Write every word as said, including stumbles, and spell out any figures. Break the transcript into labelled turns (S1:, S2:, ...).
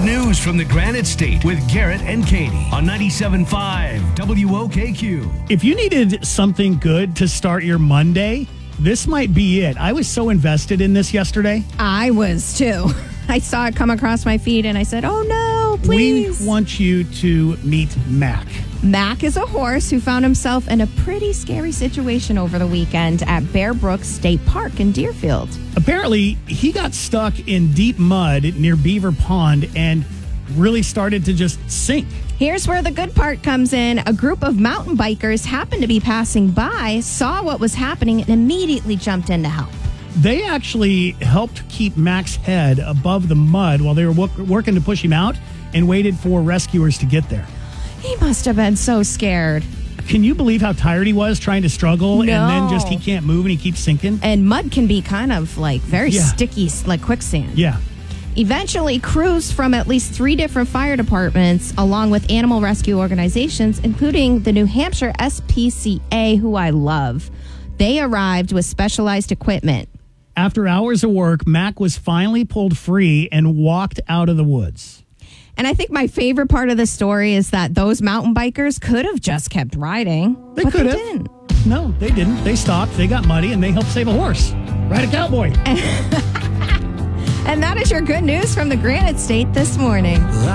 S1: news from the Granite State with Garrett and Katie on ninety-seven point five W O K Q.
S2: If you needed something good to start your Monday, this might be it. I was so invested in this yesterday.
S3: I was too. I saw it come across my feed and I said, oh no, please.
S2: We want you to meet Mac.
S3: Mac is a horse who found himself in a pretty scary situation over the weekend at Bear Brook State Park in Deerfield.
S2: Apparently, he got stuck in deep mud near Beaver Pond and really started to just sink.
S3: Here's where the good part comes in. A group of mountain bikers happened to be passing by, saw what was happening, and immediately jumped in to help.
S2: They actually helped keep Mac's head above the mud while they were work- working to push him out and waited for rescuers to get there.
S3: He must have been so scared.
S2: Can you believe how tired he was trying to struggle
S3: No.
S2: and then just he can't move and he keeps sinking?
S3: And mud can be kind of like very
S2: Yeah.
S3: sticky, like quicksand.
S2: Yeah.
S3: Eventually, crews from at least three different fire departments, along with animal rescue organizations, including the New Hampshire S P C A, who I love, they arrived with specialized equipment.
S2: After hours of work, Mac was finally pulled free and walked out of the woods.
S3: And I think my favorite part of the story is that those mountain bikers could have just kept riding.
S2: They
S3: but
S2: could
S3: they
S2: have.
S3: didn't.
S2: No, they didn't. They stopped. They got muddy and they helped save a horse. Ride a cowboy.
S3: And that is your good news from the Granite State this morning.